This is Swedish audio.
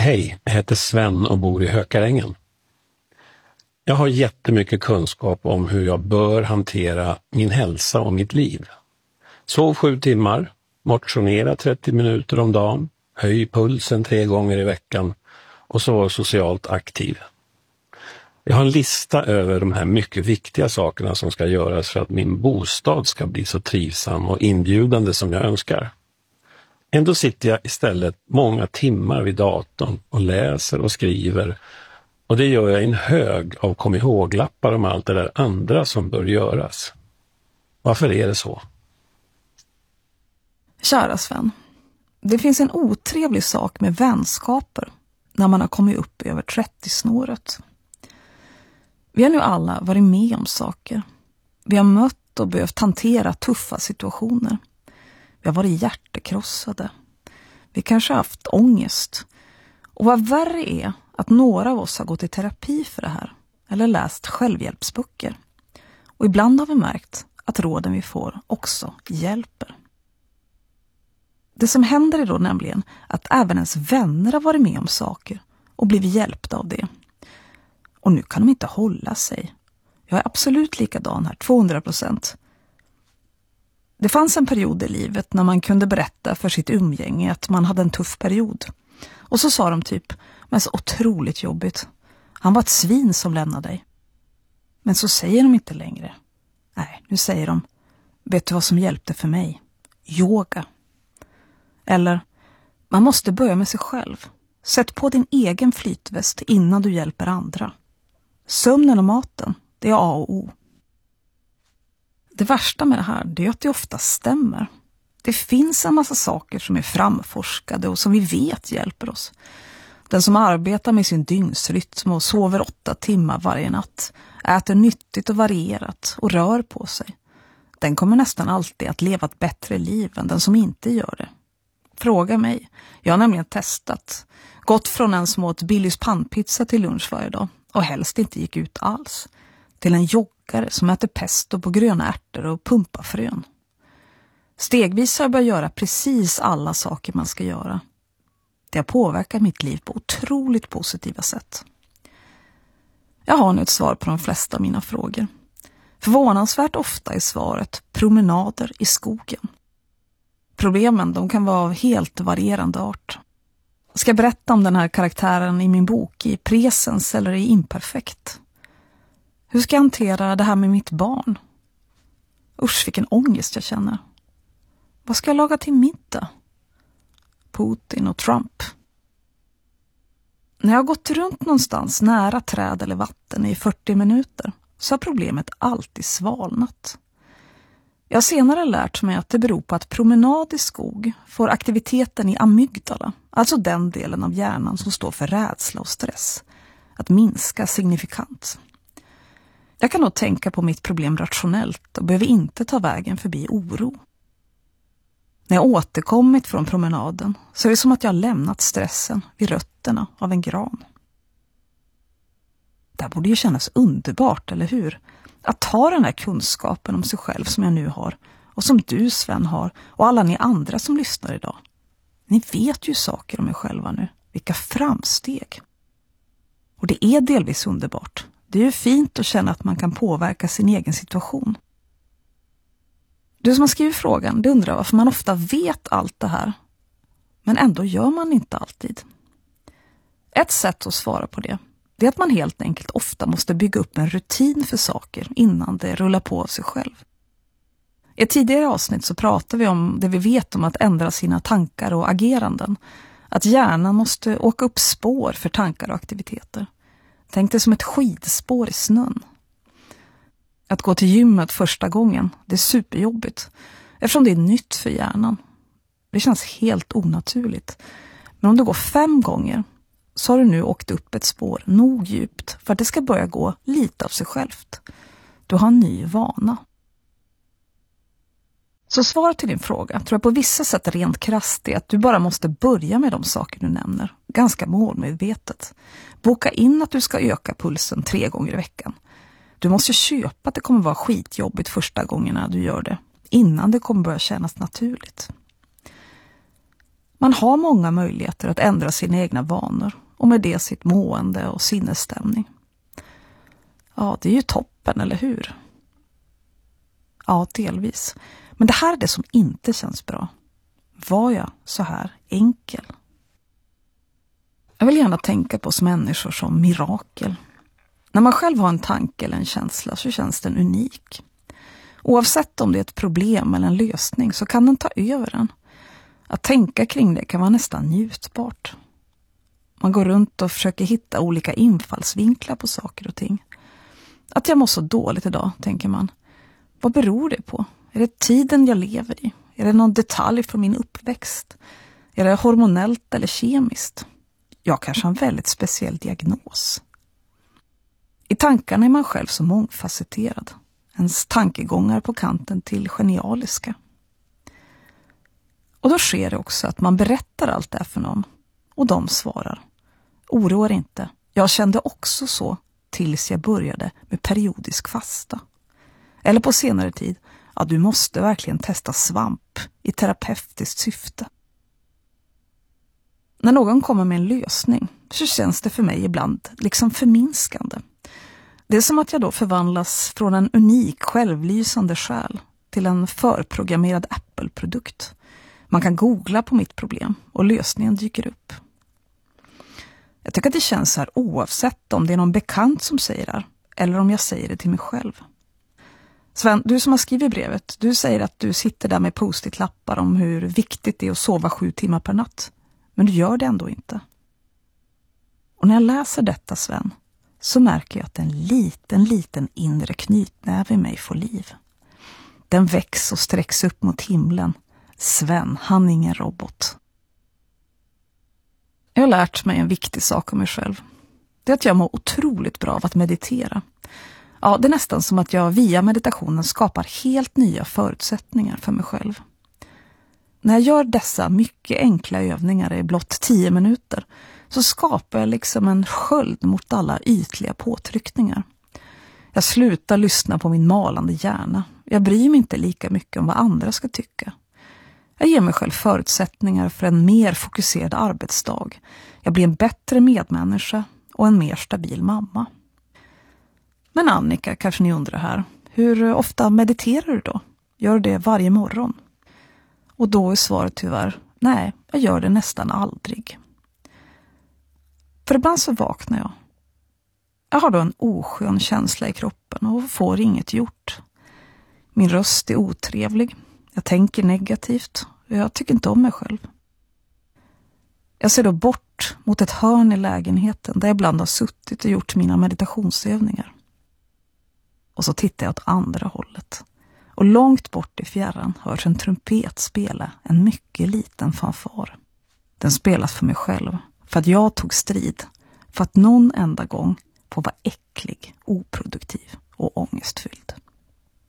Hej, jag heter Sven och bor i Hökarängen. Jag har jättemycket kunskap om hur jag bör hantera min hälsa och mitt liv. Sov 7 timmar, motionera 30 minuter om dagen, höj pulsen 3 gånger i veckan och så vara socialt aktiv. Jag har en lista över de här mycket viktiga sakerna som ska göras för att min bostad ska bli så trivsam och inbjudande som jag önskar. Ändå sitter jag istället många timmar vid datorn och läser och skriver, och det gör jag i en hög av kom ihåg-lappar om allt det där andra som bör göras. Varför är det så? Kära Sven, det finns en otrevlig sak med vänskaper när man har kommit upp över 30-snåret. Vi har nu alla varit med om saker. Vi har mött och behövt hantera tuffa situationer. Vi har varit hjärtekrossade. Vi kanske har haft ångest. Och vad värre är att några av oss har gått i terapi för det här. Eller läst självhjälpsböcker. Och ibland har vi märkt att råden vi får också hjälper. Det som händer är då nämligen att även ens vänner har varit med om saker och blivit hjälpta av det. Och nu kan de inte hålla sig. Jag är absolut likadan här, 200%. Det fanns en period i livet när man kunde berätta för sitt umgänge att man hade en tuff period. Och så sa de typ, men så otroligt jobbigt. Han var ett svin som lämnade dig. Men så säger de inte längre. Nej, nu säger de, vet du vad som hjälpte för mig? Yoga. Eller, man måste börja med sig själv. Sätt på din egen flytväst innan du hjälper andra. Sömnen och maten, det är A och O. Det värsta med det här, det är att det ofta stämmer. Det finns en massa saker som är framforskade och som vi vet hjälper oss. Den som arbetar med sin dygnsrytm och sover 8 timmar varje natt, äter nyttigt och varierat och rör på sig. Den kommer nästan alltid att leva ett bättre liv än den som inte gör det. Fråga mig. Jag har nämligen testat. Gått från en som åt Billys pannpizza till lunch varje dag och helst inte gick ut alls. Till en joggare som äter pesto på gröna ärtor och pumpafrön. Stegvis har jag börjat göra precis alla saker man ska göra. Det har påverkat mitt liv på otroligt positiva sätt. Jag har nu ett svar på de flesta av mina frågor. Förvånansvärt ofta är svaret promenader i skogen. Problemen, de kan vara av helt varierande art. Jag ska berätta om den här karaktären i min bok i presens eller i imperfekt. Hur ska jag hantera det här med mitt barn? Usch, vilken ångest jag känner. Vad ska jag laga till middag? Putin och Trump. När jag har gått runt någonstans nära träd eller vatten i 40 minuter så har problemet alltid svalnat. Jag har senare lärt mig att det beror på att promenad i skog får aktiviteten i amygdala, alltså den delen av hjärnan som står för rädsla och stress, att minska signifikant. Jag kan då tänka på mitt problem rationellt och behöver inte ta vägen förbi oro. När jag återkommit från promenaden så är det som att jag har lämnat stressen vid rötterna av en gran. Det borde ju kännas underbart, eller hur? Att ta den här kunskapen om sig själv som jag nu har och som du, Sven, har och alla ni andra som lyssnar idag. Ni vet ju saker om er själva nu. Vilka framsteg! Och det är delvis underbart. Det är ju fint att känna att man kan påverka sin egen situation. Du som har skrivit frågan, du undrar varför man ofta vet allt det här. Men ändå gör man inte alltid. Ett sätt att svara på det är att man helt enkelt ofta måste bygga upp en rutin för saker innan det rullar på av sig själv. I ett tidigare avsnitt så pratar vi om det vi vet om att ändra sina tankar och ageranden. Att hjärnan måste åka upp spår för tankar och aktiviteter. Tänk det som ett skidspår i snön. Att gå till gymmet första gången, det är superjobbigt. Eftersom det är nytt för hjärnan. Det känns helt onaturligt. Men om du går 5 gånger så har du nu åkt upp ett spår nog djupt för att det ska börja gå lite av sig självt. Du har en ny vana. Så svar till din fråga tror jag på vissa sätt rent krasst är att du bara måste börja med de saker du nämner. Ganska målmedvetet. Boka in att du ska öka pulsen 3 gånger i veckan. Du måste köpa att det kommer vara skitjobbigt första gångerna du gör det. Innan det kommer börja kännas naturligt. Man har många möjligheter att ändra sina egna vanor och med det sitt mående och sinnesstämning. Ja, det är ju toppen, eller hur? Ja, delvis. Men det här är det som inte känns bra. Var jag så här enkel? Jag vill gärna tänka på oss människor som mirakel. När man själv har en tanke eller en känsla så känns den unik. Oavsett om det är ett problem eller en lösning så kan den ta över en. Att tänka kring det kan vara nästan njutbart. Man går runt och försöker hitta olika infallsvinklar på saker och ting. Att jag mår så dåligt idag, tänker man. Vad beror det på? Är det tiden jag lever i? Är det någon detalj från min uppväxt? Är det hormonellt eller kemiskt? Jag kanske har en väldigt speciell diagnos. I tankarna är man själv så mångfacetterad. Ens tankegångar på kanten till genialiska. Och då sker det också att man berättar allt det här för någon. Och de svarar: oroa dig inte. Jag kände också så tills jag började med periodisk fasta. Eller på senare tid: ja, du måste verkligen testa svamp i terapeutiskt syfte. När någon kommer med en lösning så känns det för mig ibland liksom förminskande. Det är som att jag då förvandlas från en unik självlysande själ till en förprogrammerad Apple-produkt. Man kan googla på mitt problem och lösningen dyker upp. Jag tycker att det känns så här oavsett om det är någon bekant som säger det eller om jag säger det till mig själv. Sven, du som har skrivit brevet, du säger att du sitter där med post-it-lappar om hur viktigt det är att sova 7 timmar per natt. Men du gör det ändå inte. Och när jag läser detta, Sven, så märker jag att en liten inre knytnäve i mig får liv. Den väcks och sträcks upp mot himlen. Sven, han är ingen robot. Jag har lärt mig en viktig sak om mig själv. Det är att jag mår otroligt bra av att meditera. Ja, det är nästan som att jag via meditationen skapar helt nya förutsättningar för mig själv. När jag gör dessa mycket enkla övningar i blott 10 minuter så skapar jag liksom en sköld mot alla ytliga påtryckningar. Jag slutar lyssna på min malande hjärna. Jag bryr mig inte lika mycket om vad andra ska tycka. Jag ger mig själv förutsättningar för en mer fokuserad arbetsdag. Jag blir en bättre medmänniska och en mer stabil mamma. Men Annika, kanske ni undrar här, hur ofta mediterar du då? Gör du det varje morgon? Och då är svaret tyvärr: nej, jag gör det nästan aldrig. För ibland så vaknar jag. Jag har då en oskön känsla i kroppen och får inget gjort. Min röst är otrevlig. Jag tänker negativt och jag tycker inte om mig själv. Jag ser då bort mot ett hörn i lägenheten där jag ibland har suttit och gjort mina meditationsövningar. Och så tittar jag åt andra hållet. Och långt bort i fjärran hörs en trumpet spela en mycket liten fanfar. Den spelas för mig själv, för att jag tog strid, för att någon enda gång få vara äcklig, oproduktiv och ångestfylld.